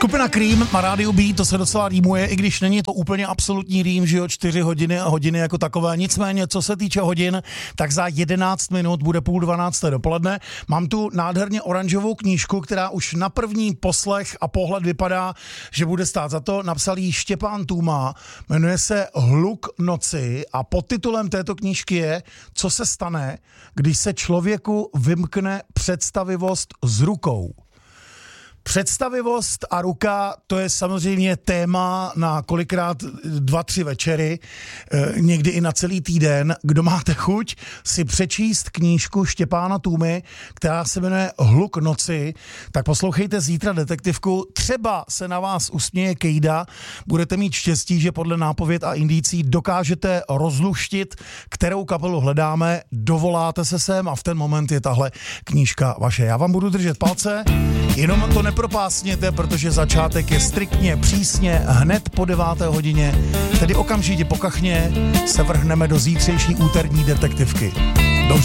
Skupina Cream má rádio B, to se docela rýmuje, i když není to úplně absolutní rým, že jo, 4 hodiny a hodiny jako takové. Nicméně, co se týče hodin, tak za 11 minut bude 11:30 dopoledne. Mám tu nádherně oranžovou knížku, která už na první poslech a pohled vypadá, že bude stát za to. Napsal ji Štěpán Tůma, jmenuje se Hluk noci a podtitulem této knížky je Co se stane, když se člověku vymkne představivost z rukou. Představivost a ruka, to je samozřejmě téma na kolikrát 2-3 večery, někdy i na celý týden. Kdo máte chuť si přečíst knížku Štěpána Tůmy, která se jmenuje Hluk noci, tak poslouchejte zítra detektivku. Třeba se na vás usměje kejda, budete mít štěstí, že podle nápověd a indicí dokážete rozluštit, kterou kapelu hledáme, dovoláte se sem a v ten moment je tahle knížka vaše. Já vám budu držet palce, jenom to nepropásněte, protože začátek je striktně, přísně, hned po 9. hodině, tedy okamžitě po kachně se vrhneme do zítřejší úterní detektivky.